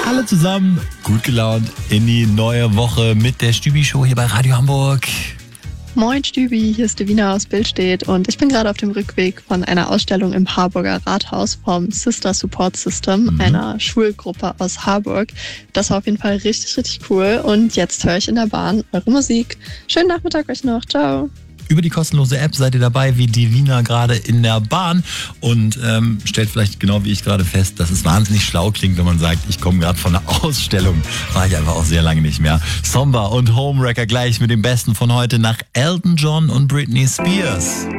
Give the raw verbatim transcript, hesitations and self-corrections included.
alle zusammen gut gelaunt in die neue Woche mit der Stübi-Show hier bei Radio Hamburg. Moin Stübi, hier ist Devina aus Billstedt und ich bin gerade auf dem Rückweg von einer Ausstellung im Harburger Rathaus vom Sister Support System, mhm. einer Schulgruppe aus Harburg. Das war auf jeden Fall richtig, richtig cool und jetzt höre ich in der Bahn eure Musik. Schönen Nachmittag euch noch, ciao. Über die kostenlose App seid ihr dabei, wie Devina gerade in der Bahn und ähm, stellt vielleicht genau wie ich gerade fest, dass es wahnsinnig schlau klingt, wenn man sagt, ich komme gerade von einer Ausstellung. War ich einfach auch sehr lange nicht mehr. Somba und Homewrecker gleich mit dem Besten von heute nach Elton John und Britney Spears.